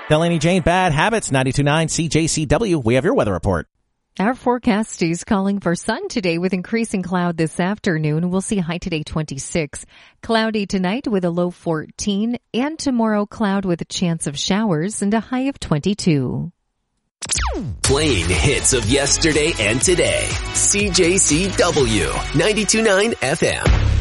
Delaney Jane, Bad Habits, 92.9 CJCW. We have your weather report. Our forecast is calling for sun today with increasing cloud this afternoon. We'll see a high today 26. Cloudy tonight with a low 14. And tomorrow cloud with a chance of showers and a high of 22. Playing hits of yesterday and today. CJCW 92.9 FM.